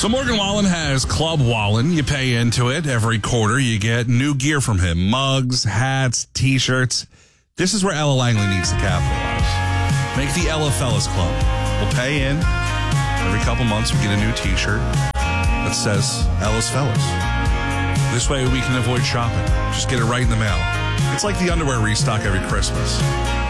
So Morgan Wallen has Club Wallen. You pay into it every quarter. You get new gear from him. Mugs, hats, T-shirts. This is where Ella Langley needs to capitalize. Make the Ella Fellas Club. We'll pay in. Every couple months we get a new T-shirt that says Ella's Fellas. This way we can avoid shopping. Just get it right in the mail. It's like the underwear restock every Christmas.